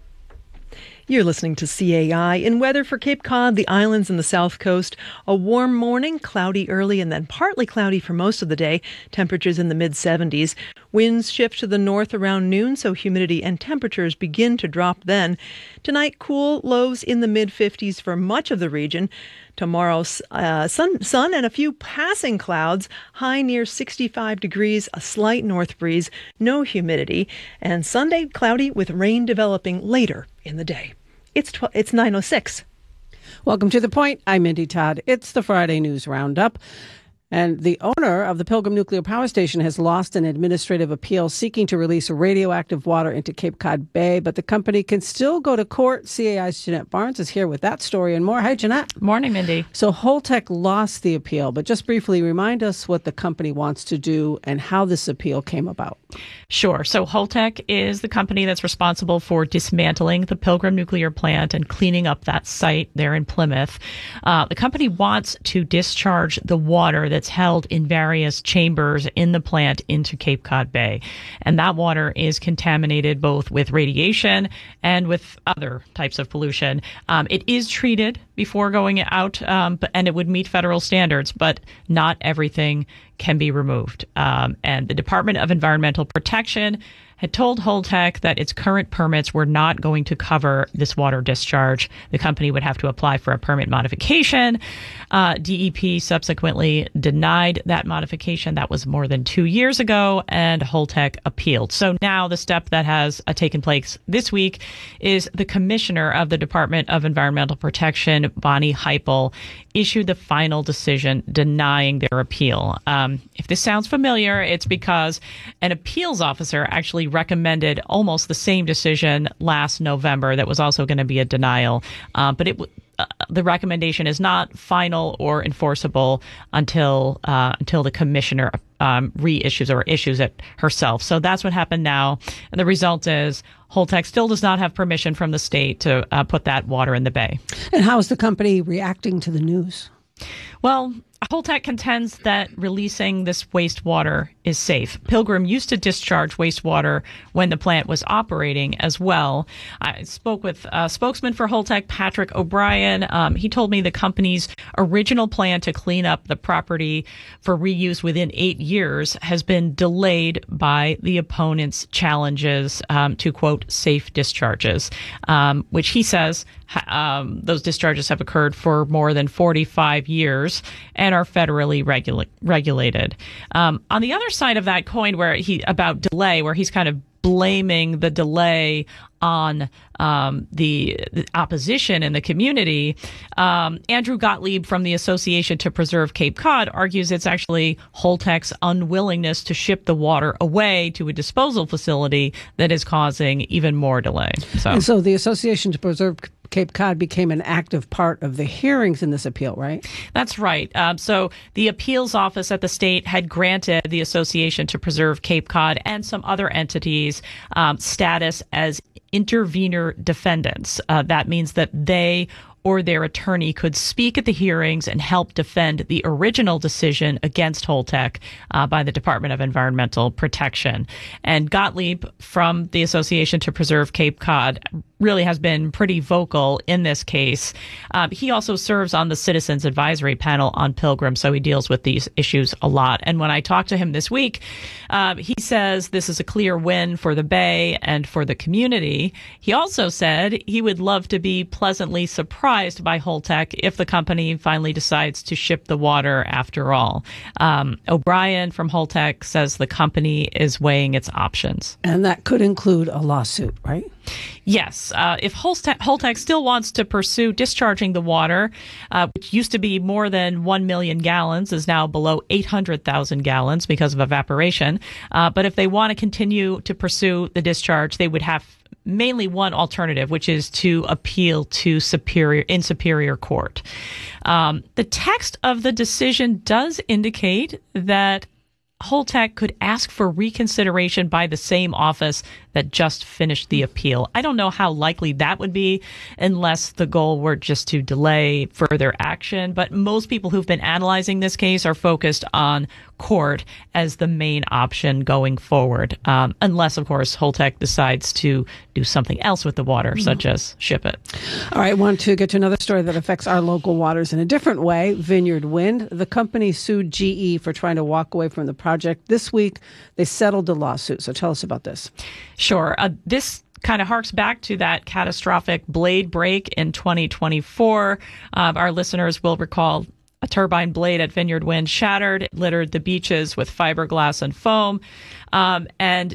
You're listening to C A I. In weather for Cape Cod, the islands and the south coast, a warm morning, cloudy early, and then partly cloudy for most of the day. Temperatures in the mid seventies. Winds shift to the north around noon, so humidity and temperatures begin to drop then. Tonight, cool, lows in the mid fifties for much of the region. Tomorrow, uh, sun, sun and a few passing clouds, high near sixty-five degrees, a slight north breeze, no humidity. And Sunday, cloudy with rain developing later in the day. It's tw- it's nine oh six. Welcome to The Point. I'm Mindy Todd. It's the Friday News Roundup. And the owner of the Pilgrim Nuclear Power Station has lost an administrative appeal seeking to release radioactive water into Cape Cod Bay, but the company can still go to court. C A I's Jeanette Barnes is here with that story and more. Hi, Jeanette. Morning, Mindy. So Holtec lost the appeal, but just briefly remind us what the company wants to do and how this appeal came about. Sure. So Holtec is the company that's responsible for dismantling the Pilgrim nuclear plant and cleaning up that site there in Plymouth. Uh, the company wants to discharge the water that's held in various chambers in the plant into Cape Cod Bay. And that water is contaminated both with radiation and with other types of pollution. Um, it is treated before going out, um, and it would meet federal standards, but not everything can be removed. Um, and the Department of Environmental Protection had told Holtec that its current permits were not going to cover this water discharge. The company would have to apply for a permit modification. Uh, D E P subsequently denied that modification. That was more than two years ago, and Holtec appealed. So now the step that has uh, taken place this week is the commissioner of the Department of Environmental Protection, Bonnie Heipel, issued the final decision denying their appeal. Um, if this sounds familiar, it's because an appeals officer actually actually recommended almost the same decision last November that was also going to be a denial. Uh, but it uh, the recommendation is not final or enforceable until uh, until the commissioner um, reissues or issues it herself. So that's what happened now. And the result is Holtec still does not have permission from the state to uh, put that water in the bay. And how is the company reacting to the news? Well, Holtec contends that releasing this wastewater is safe. Pilgrim used to discharge wastewater when the plant was operating as well. I spoke with a spokesman for Holtec, Patrick O'Brien. Um, he told me the company's original plan to clean up the property for reuse within eight years has been delayed by the opponent's challenges um, to, quote, safe discharges, um, which he says um, those discharges have occurred for more than forty-five years and are federally regula- regulated. Um, on the other side of that coin, where he about delay, where he's kind of blaming the delay on um, the, the opposition in the community, um, Andrew Gottlieb from the Association to Preserve Cape Cod argues it's actually Holtec's unwillingness to ship the water away to a disposal facility that is causing even more delay. So, and so the Association to Preserve Cape Cod became an active part of the hearings in this appeal, right? That's right. Um, so the appeals office at the state had granted the Association to Preserve Cape Cod and some other entities um, status as intervenor defendants. Uh, that means that they or their attorney could speak at the hearings and help defend the original decision against Holtec uh, by the Department of Environmental Protection. And Gottlieb from the Association to Preserve Cape Cod really has been pretty vocal in this case. Um, he also serves on the Citizens Advisory Panel on Pilgrim, so he deals with these issues a lot. And when I talked to him this week, uh, he says this is a clear win for the Bay and for the community. He also said he would love to be pleasantly surprised by Holtec if the company finally decides to ship the water after all. Um, O'Brien from Holtec says the company is weighing its options. And that could include a lawsuit, right? Yes. Uh, if Holtec, Holtec still wants to pursue discharging the water, uh, which used to be more than one million gallons, is now below eight hundred thousand gallons because of evaporation. Uh, but if they want to continue to pursue the discharge, they would have mainly one alternative, which is to appeal to superior in superior court. Um, the text of the decision does indicate that Holtec could ask for reconsideration by the same office that just finished the appeal. I don't know how likely that would be unless the goal were just to delay further action. But most people who've been analyzing this case are focused on court as the main option going forward, um, unless, of course, Holtec decides to do something else with the water, mm-hmm. such as ship it. All right, I want to get to another story that affects our local waters in a different way. Vineyard Wind. The company sued G E for trying to walk away from the project. This week, they settled the lawsuit. So tell us about this. Sure. Uh, this kind of harks back to that catastrophic blade break in twenty twenty-four. Uh, our listeners will recall a turbine blade at Vineyard Wind shattered. It littered the beaches with fiberglass and foam. Um, and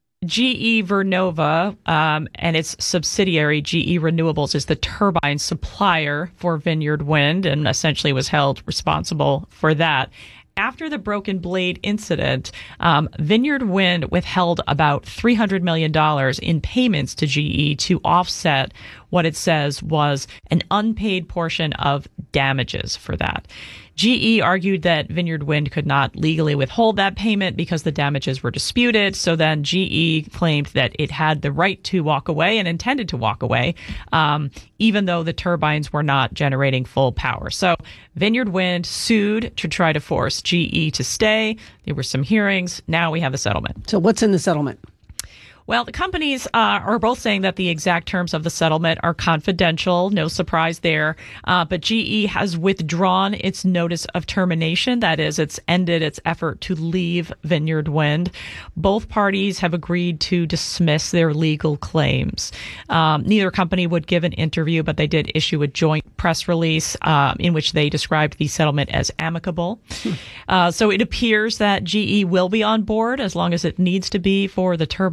G E Vernova um, and its subsidiary G E Renewables is the turbine supplier for Vineyard Wind and essentially was held responsible for that. After the broken blade incident, um, Vineyard Wind withheld about three hundred million dollars in payments to G E to offset what it says was an unpaid portion of damages for that. G E argued that Vineyard Wind could not legally withhold that payment because the damages were disputed. So then G E claimed that it had the right to walk away and intended to walk away, um, even though the turbines were not generating full power. So Vineyard Wind sued to try to force G E to stay. There were some hearings. Now we have a settlement. So what's in the settlement? Well, the companies uh, are both saying that the exact terms of the settlement are confidential. No surprise there. Uh, but G E has withdrawn its notice of termination. That is, it's ended its effort to leave Vineyard Wind. Both parties have agreed to dismiss their legal claims. Um, neither company would give an interview, but they did issue a joint press release uh, in which they described the settlement as amicable. uh, so it appears that G E will be on board as long as it needs to be for the turbines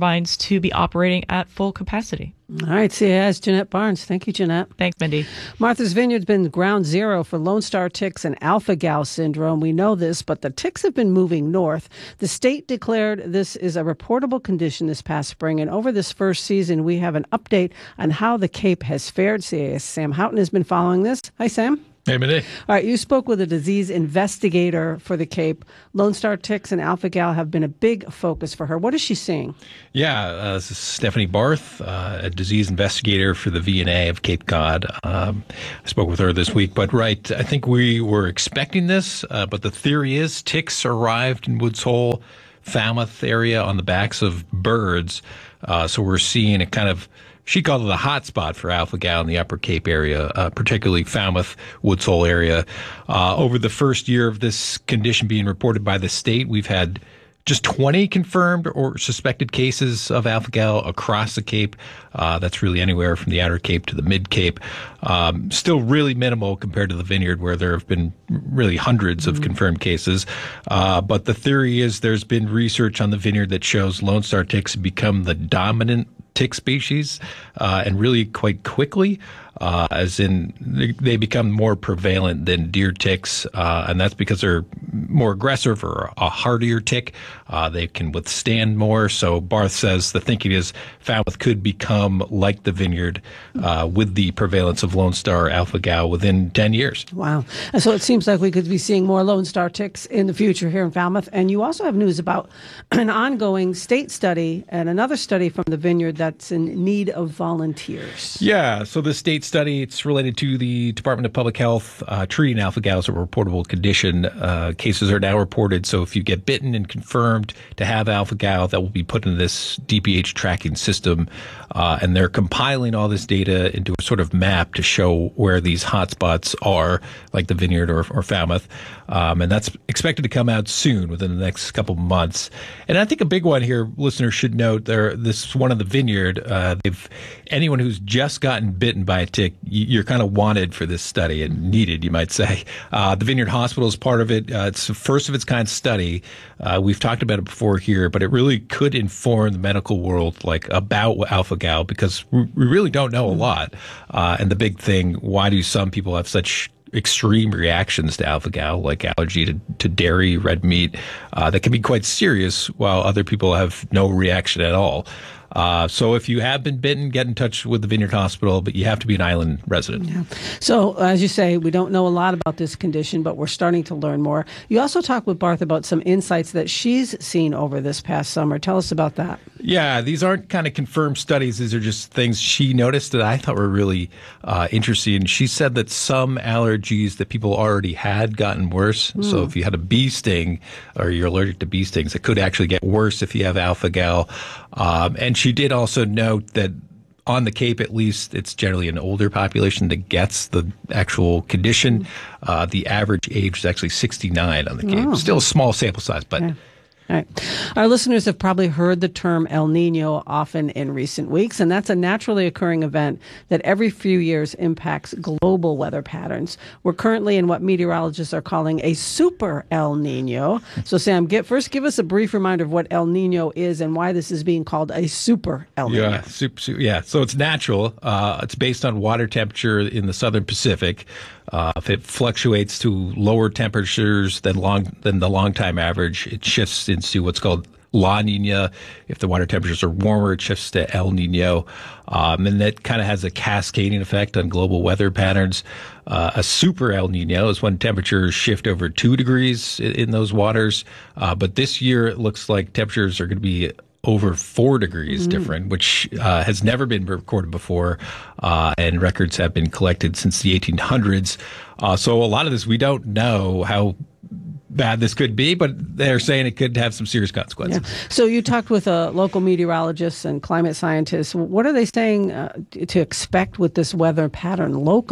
to be operating at full capacity. All right, C A I's Jeanette Barnes. Thank you, Jeanette. Thanks, Mindy. Martha's Vineyard's been ground zero for Lone Star ticks and alpha-gal syndrome. We know this, but the ticks have been moving north. The state declared this is a reportable condition this past spring, and over this first season, we have an update on how the Cape has fared. C A I's Sam Houghton has been following this. Hi, Sam. Hey, Mindy. All right, you spoke with a disease investigator for the Cape. Lone Star ticks and alpha-gal have been a big focus for her. What is she seeing? Yeah, uh, this is Stephanie Barth, uh, a disease investigator for the V N A of Cape Cod. Um, I spoke with her this week, but right, I think we were expecting this, uh, but the theory is ticks arrived in Woods Hole, Falmouth area on the backs of birds. Uh, so we're seeing a kind of, she called it a hot spot for alpha-gal in the Upper Cape area, uh, particularly Falmouth, Woods Hole area. Uh, over the first year of this condition being reported by the state, we've had just twenty confirmed or suspected cases of alpha-gal across the Cape. Uh, that's really anywhere from the Outer Cape to the Mid-Cape. Um, still really minimal compared to the Vineyard, where there have been really hundreds of mm-hmm. confirmed cases. Uh, but the theory is there's been research on the Vineyard that shows Lone Star ticks have become the dominant tick species, uh, and really quite quickly, uh, as in they become more prevalent than deer ticks, uh, and that's because they're more aggressive or a hardier tick. Uh, they can withstand more. So Barth says the thinking is Falmouth could become like the Vineyard uh, with the prevalence of Lone Star alpha-gal within ten years. Wow. And so it seems like we could be seeing more Lone Star ticks in the future here in Falmouth. And you also have news about an ongoing state study and another study from the Vineyard that's in need of volunteers. Yeah, so the state study, it's related to the Department of Public Health uh, treating alpha-gal as a reportable condition. Uh, cases are now reported, so if you get bitten and confirmed to have alpha-gal, that will be put into this D P H tracking system, uh, and they're compiling all this data into a sort of map to show where these hotspots are, like the Vineyard or, or Falmouth, um, and that's expected to come out soon, within the next couple months. And I think a big one here, listeners should note, there this one of the Vineyard. Uh, they've anyone who's just gotten bitten by a tick, you're kind of wanted for this study and needed, you might say. Uh, the Vineyard Hospital is part of it. Uh, it's the first of its kind study. Uh, we've talked about it before here, but it really could inform the medical world, like, about alpha-gal, because we really don't know a lot. Uh, and the big thing, why do some people have such extreme reactions to alpha-gal, like allergy to, to dairy, red meat, uh, that can be quite serious, while other people have no reaction at all. Uh, so if you have been bitten, get in touch with the Vineyard Hospital, but you have to be an island resident. Yeah. So, as you say, we don't know a lot about this condition, but we're starting to learn more. You also talked with Barth about some insights that she's seen over this past summer. Tell us about that. Yeah, these aren't kind of confirmed studies. These are just things she noticed that I thought were really uh, interesting. She said that some allergies that people already had gotten worse. Mm. So if you had a bee sting or you're allergic to bee stings, it could actually get worse if you have alpha-gal. Um, and she did also note that on the Cape, at least, it's generally an older population that gets the actual condition. Uh, the average age is actually sixty-nine on the Cape. Oh. Still a small sample size, but... Yeah. All right. Our listeners have probably heard the term El Nino often in recent weeks, and that's a naturally occurring event that every few years impacts global weather patterns. We're currently in what meteorologists are calling a super El Nino. So, Sam, get, first give us a brief reminder of what El Nino is and why this is being called a super El Nino. Yeah, super, super, yeah. So it's natural. Uh, it's based on water temperature in the southern Pacific. Uh, if it fluctuates to lower temperatures than long than the long time average, it shifts into what's called La Nina. If the water temperatures are warmer, it shifts to El Nino. Um, and that kind of has a cascading effect on global weather patterns. Uh, a super El Nino is when temperatures shift over two degrees in, in those waters. Uh, but this year, it looks like temperatures are going to be over four degrees mm-hmm. different, which uh, has never been recorded before, uh, and records have been collected since the eighteen hundreds. Uh, so a lot of this, we don't know how bad this could be, but they're saying it could have some serious consequences. Yeah. So you talked with uh, local meteorologists and climate scientists. What are they saying uh, to expect with this weather pattern locally?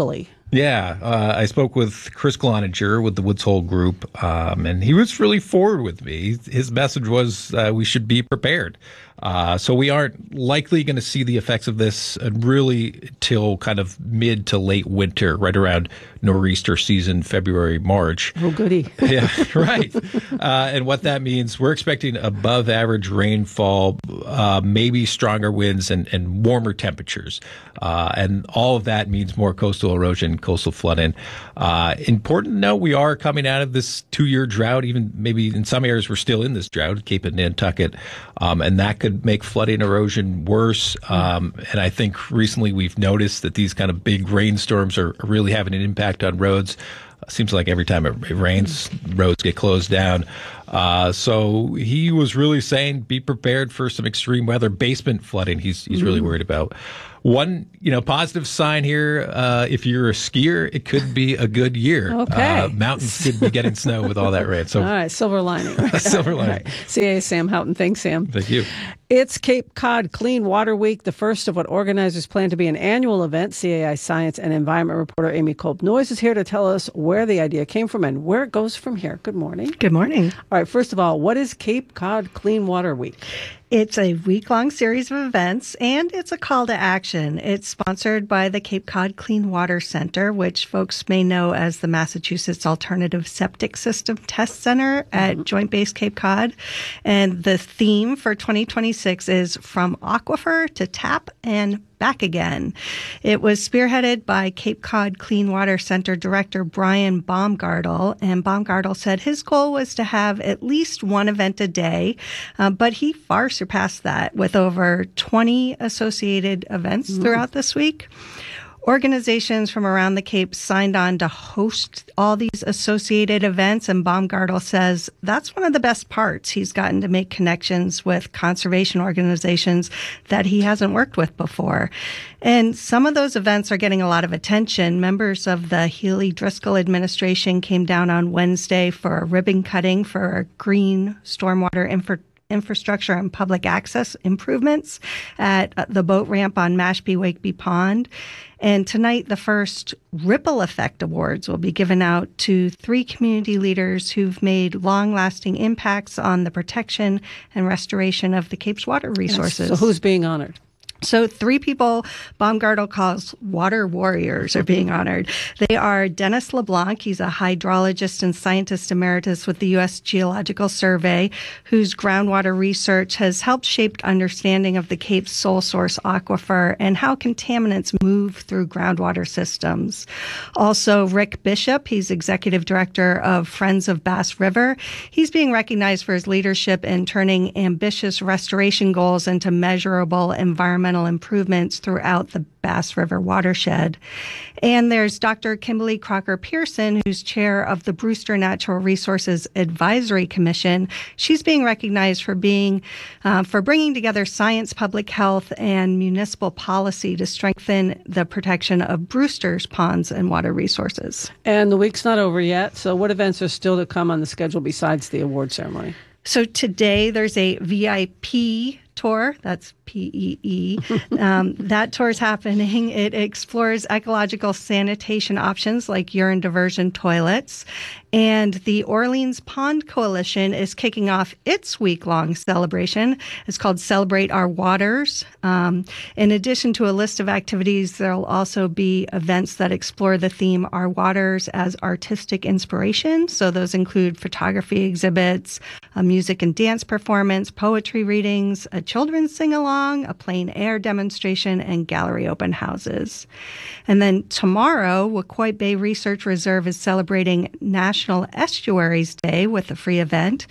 Yeah, uh, I spoke with Chris Cloninger with the Woods Hole Group, um, and he was really forward with me. His message was uh, we should be prepared. Uh, so we aren't likely going to see the effects of this really till kind of mid to late winter, right around nor'easter season, February, March. Oh, goody. Yeah, right. Uh, and what that means, we're expecting above average rainfall, uh, maybe stronger winds and, and warmer temperatures. Uh, and all of that means more coastal erosion, coastal flooding. Uh, important to note, we are coming out of this two-year drought. Even maybe in some areas we're still in this drought, Cape and Nantucket, um, and that could make flooding erosion worse. Um, and I think recently we've noticed that these kind of big rainstorms are really having an impact on roads. Seems like every time it, it rains, roads get closed down. Uh, so he was really saying, be prepared for some extreme weather, basement flooding. He's he's really worried about. One, you know, positive sign here. Uh, if you're a skier, it could be a good year. Okay. Uh, mountains could be getting snow with all that rain. So, all right, silver lining. Right? silver lining. Right. C A A Sam Houghton. Thanks, Sam. Thank you. It's Cape Cod Clean Water Week, the first of what organizers plan to be an annual event. C A I science and environment reporter Amy Kolb-Noyes is here to tell us where the idea came from and where it goes from here. Good morning. Good morning. All right, first of all, what is Cape Cod Clean Water Week? It's a week-long series of events, and it's a call to action. It's sponsored by the Cape Cod Clean Water Center, which folks may know as the Massachusetts Alternative Septic System Test Center at mm-hmm. Joint Base Cape Cod. And the theme for twenty twenty-six is From Aquifer to Tap and Back Again. It was spearheaded by Cape Cod Clean Water Center Director Brian Baumgartel, and Baumgartel said his goal was to have at least one event a day, uh, but he far surpassed that with over twenty associated events mm-hmm. throughout this week. Organizations from around the Cape signed on to host all these associated events, and Baumgartel says that's one of the best parts. He's gotten to make connections with conservation organizations that he hasn't worked with before. And some of those events are getting a lot of attention. Members of the Healy Driscoll administration came down on Wednesday for a ribbon cutting for a green stormwater infrastructure infrastructure and public access improvements at the boat ramp on Mashpee Wakeby Pond. And tonight, the first Ripple Effect Awards will be given out to three community leaders who've made long-lasting impacts on the protection and restoration of the Cape's water resources. Yes. So who's being honored? So three people Baumgartel calls water warriors are being honored. They are Dennis LeBlanc. He's a hydrologist and scientist emeritus with the U S Geological Survey, whose groundwater research has helped shape understanding of the Cape's sole source aquifer and how contaminants move through groundwater systems. Also, Rick Bishop. He's executive director of Friends of Bass River. He's being recognized for his leadership in turning ambitious restoration goals into measurable environmental improvements throughout the Bass River watershed. And there's Doctor Kimberly Crocker Pearson, who's chair of the Brewster Natural Resources Advisory Commission. She's being recognized for being, uh, for bringing together science, public health, and municipal policy to strengthen the protection of Brewster's ponds and water resources. And the week's not over yet, so what events are still to come on the schedule besides the award ceremony? So today there's a V I P tour. That's P E E. Um, that tour is happening. It explores ecological sanitation options like urine diversion toilets. And the Orleans Pond Coalition is kicking off its week-long celebration. It's called Celebrate Our Waters. Um, in addition to a list of activities, there'll also be events that explore the theme Our Waters as artistic inspiration. So those include photography exhibits, a music and dance performance, poetry readings, a children's sing-along, a plein air demonstration, and gallery open houses. And then tomorrow, Wacoit Bay Research Reserve is celebrating National Estuaries Day with a free event.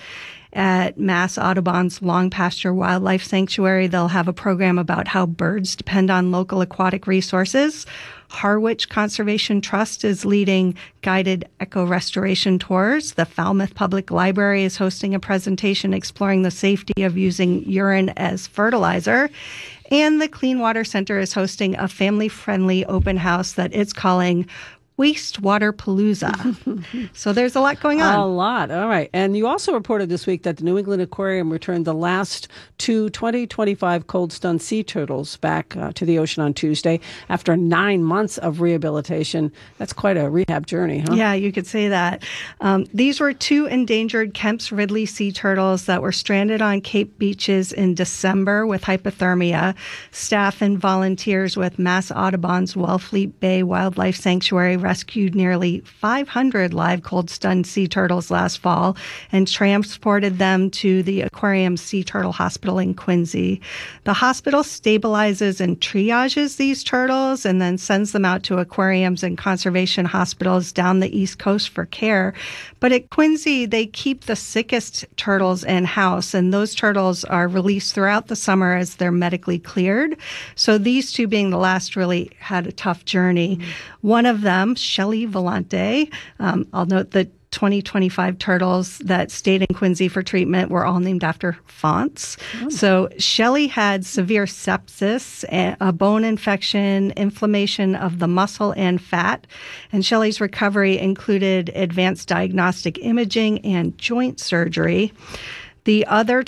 At Mass Audubon's Long Pasture Wildlife Sanctuary, they'll have a program about how birds depend on local aquatic resources. Harwich Conservation Trust is leading guided eco-restoration tours. The Falmouth Public Library is hosting a presentation exploring the safety of using urine as fertilizer. And the Clean Water Center is hosting a family-friendly open house that it's calling Wastewater Palooza. So there's a lot going on. A lot. All right. And you also reported this week that the New England Aquarium returned the last two twenty twenty-five cold-stunned sea turtles back uh, to the ocean on Tuesday after nine months of rehabilitation. That's quite a rehab journey, huh? Yeah, you could say that. Um, these were two endangered Kemp's Ridley sea turtles that were stranded on Cape beaches in December with hypothermia. Staff and volunteers with Mass Audubon's Wellfleet Bay Wildlife Sanctuary rescued nearly five hundred live cold-stunned sea turtles last fall and transported them to the Aquarium Sea Turtle Hospital in Quincy. The hospital stabilizes and triages these turtles and then sends them out to aquariums and conservation hospitals down the East Coast for care. But at Quincy, they keep the sickest turtles in-house, and those turtles are released throughout the summer as they're medically cleared. So these two being the last really had a tough journey. Mm-hmm. One of them, Shelley Volante, um, I'll note that twenty twenty-five turtles that stayed in Quincy for treatment were all named after fonts. Oh. So Shelley had severe sepsis, a bone infection, inflammation of the muscle and fat. And Shelley's recovery included advanced diagnostic imaging and joint surgery. The other